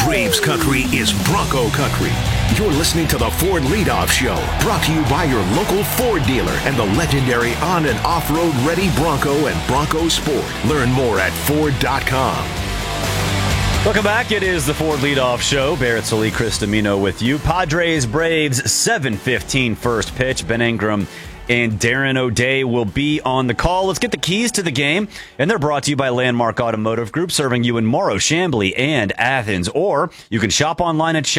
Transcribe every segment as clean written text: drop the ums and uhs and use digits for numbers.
Braves country is Bronco country. You're listening to the Ford Leadoff Show, brought to you by your local Ford dealer and the legendary on- and off-road ready Bronco and Bronco Sport. Learn more at Ford.com. Welcome back. It is the Ford Leadoff Show. Barrett Sully, Chris Domino with you. Padres, Braves, 7:15 first pitch. Ben Ingram and Darren O'Day will be on the call. Let's get the keys to the game. And they're brought to you by Landmark Automotive Group, serving you in Morrow, Chamblee, and Athens. Or you can shop online at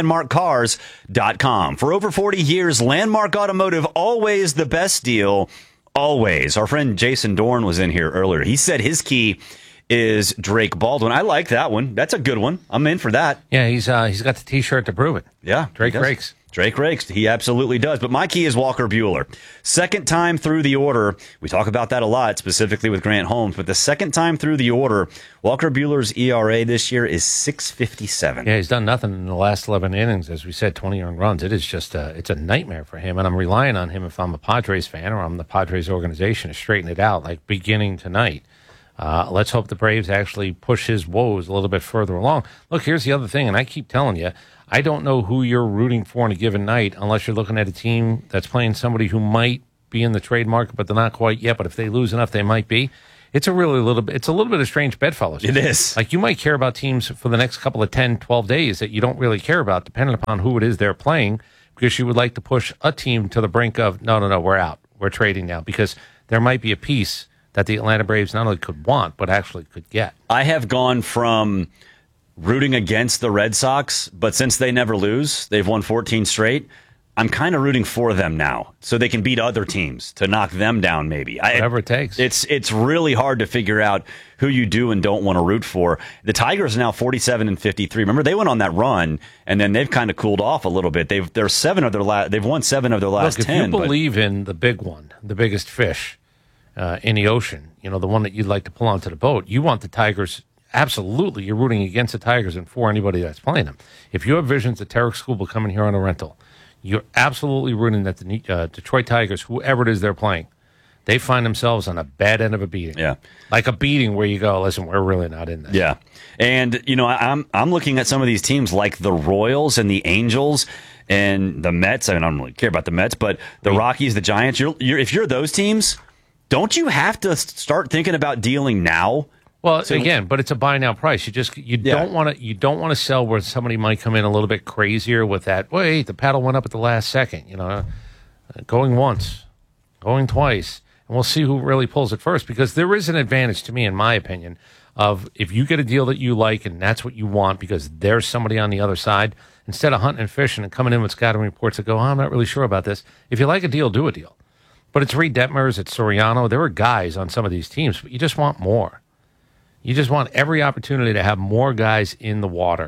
shoplandmarkcars.com. For over 40 years, Landmark Automotive, always the best deal, always. Our friend Jason Dorn was in here earlier. He said his key is Drake Baldwin. I like that one. That's a good one. I'm in for that. Yeah, he's got the T-shirt to prove it. Yeah. Drake rakes. Drake rakes. He absolutely does. But my key is Walker Buehler. Second time through the order. We talk about that a lot, specifically with Grant Holmes. But the second time through the order, Walker Buehler's ERA this year is 6.57. Yeah, he's done nothing in the last 11 innings. As we said, 20 earned runs. It is just it's a nightmare for him. And I'm relying on him if I'm a Padres fan or I'm the Padres organization to straighten it out, like beginning tonight. Let's hope the Braves actually push his woes a little bit further along. Look, here's the other thing, and I keep telling you, I don't know who you're rooting for in a given night unless you're looking at a team that's playing somebody who might be in the trade market, but they're not quite yet. But if they lose enough, they might be. It's a little bit of a strange bedfellow. It is. Like, you might care about teams for the next couple of 10, 12 days that you don't really care about, depending upon who it is they're playing, because you would like to push a team to the brink of, no, we're out. We're trading now, because there might be a piece that the Atlanta Braves not only could want, but actually could get. I have gone from rooting against the Red Sox, but since they never lose, they've won 14 straight, I'm kind of rooting for them now, so they can beat other teams, to knock them down maybe. Whatever it takes. It's really hard to figure out who you do and don't want to root for. The Tigers are now 47-53. Remember, they went on that run, and then they've kind of cooled off a little bit. They've won 7 of their last 10. Look, if you believe in the big one, the biggest fish in the ocean, the one that you'd like to pull onto the boat, you want the Tigers. Absolutely, you're rooting against the Tigers and for anybody that's playing them. If you have visions of Tarek Skubal coming here on a rental, you're absolutely rooting that the Detroit Tigers, whoever it is they're playing, they find themselves on a bad end of a beating. Yeah, like a beating where you go, listen, we're really not in this. Yeah, and I'm looking at some of these teams like the Royals and the Angels and the Mets. I don't really care about the Mets, but the Rockies, the Giants. If you're those teams, don't you have to start thinking about dealing now? Well, again, but it's a buy now price. You don't want to sell where somebody might come in a little bit crazier with that. Wait, the paddle went up at the last second. Going once, going twice, and we'll see who really pulls it first. Because there is an advantage to me, in my opinion, of if you get a deal that you like and that's what you want because there's somebody on the other side. Instead of hunting and fishing and coming in with scouting reports that go, I'm not really sure about this. If you like a deal, do a deal. But it's Reed Detmers, it's Soriano. There are guys on some of these teams, but you just want more. You just want every opportunity to have more guys in the water.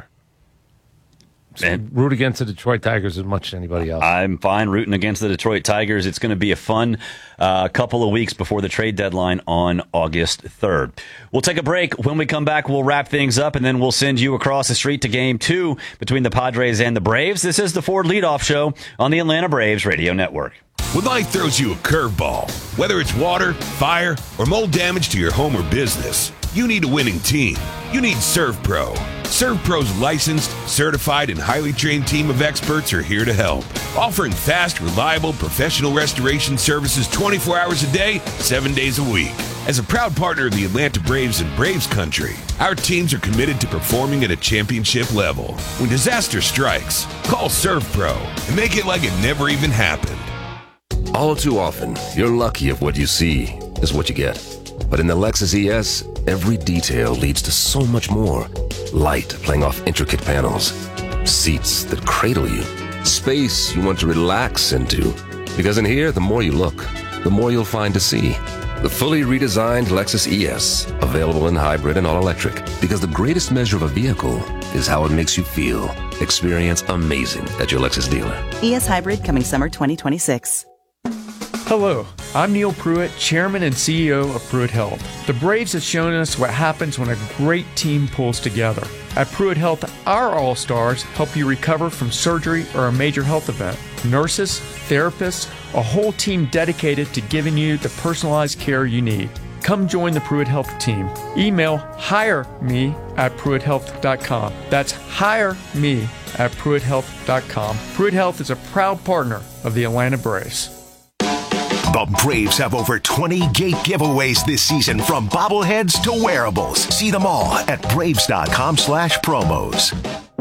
And root against the Detroit Tigers as much as anybody else. I'm fine rooting against the Detroit Tigers. It's going to be a fun couple of weeks before the trade deadline on August 3rd. We'll take a break. When we come back, we'll wrap things up, and then we'll send you across the street to Game 2 between the Padres and the Braves. This is the Ford Leadoff Show on the Atlanta Braves Radio Network. When life throws you a curveball, whether it's water, fire, or mold damage to your home or business, you need a winning team. You need ServPro. ServPro's licensed, certified, and highly trained team of experts are here to help, offering fast, reliable, professional restoration services 24 hours a day, 7 days a week. As a proud partner of the Atlanta Braves and Braves Country, our teams are committed to performing at a championship level. When disaster strikes, call ServPro and make it like it never even happened. All too often, you're lucky if what you see is what you get. But in the Lexus ES, every detail leads to so much more. Light playing off intricate panels. Seats that cradle you. Space you want to relax into. Because in here, the more you look, the more you'll find to see. The fully redesigned Lexus ES, available in hybrid and all-electric. Because the greatest measure of a vehicle is how it makes you feel. Experience amazing at your Lexus dealer. ES Hybrid coming summer 2026. Hello, I'm Neil Pruitt, Chairman and CEO of Pruitt Health. The Braves have shown us what happens when a great team pulls together. At Pruitt Health, our All-Stars help you recover from surgery or a major health event. Nurses, therapists, a whole team dedicated to giving you the personalized care you need. Come join the Pruitt Health team. Email hireme@pruitthealth.com. That's hireme@pruitthealth.com. Pruitt Health is a proud partner of the Atlanta Braves. The Braves have over 20 gate giveaways this season, from bobbleheads to wearables. See them all at braves.com/promos.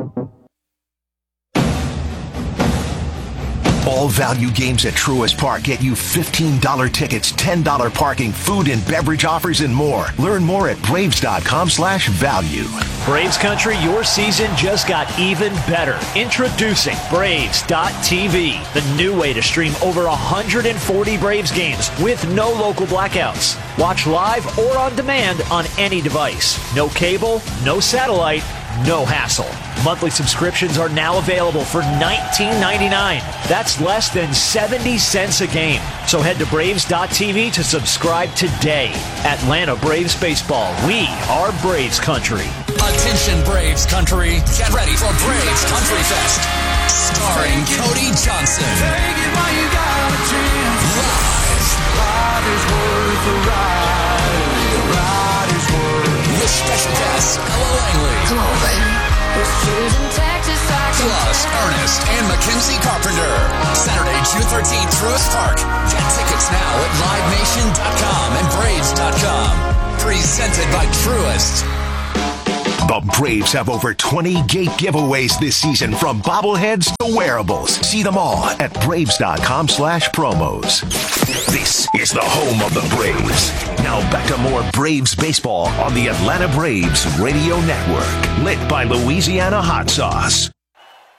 All value games at Truist Park get you $15 tickets, $10 parking, food and beverage offers, and more. Learn more at braves.com/value. Braves Country, your season just got even better. Introducing Braves.tv, the new way to stream over 140 Braves games with no local blackouts. Watch live or on demand on any device. No cable, no satellite, no hassle. Monthly subscriptions are now available for $19.99. That's less than 70 cents a game. So head to Braves.tv to subscribe today. Atlanta Braves Baseball. We are Braves Country. Attention Braves Country. Get ready for Braves Country Fest. Starring Cody Johnson. Take it while you got a chance. Live is worth a ride. The ride is worth. With special guests, Ella Langley. Come on, baby. Plus, Ernest and Mackenzie Carpenter. Saturday, June 13th, Truist Park. Get tickets now at livenation.com and braves.com. Presented by Truist. The Braves have over 20 gate giveaways this season, from bobbleheads to wearables. See them all at braves.com/promos. This is the home of the Braves. Now back to more Braves baseball on the Atlanta Braves Radio Network. Lit by Louisiana Hot Sauce.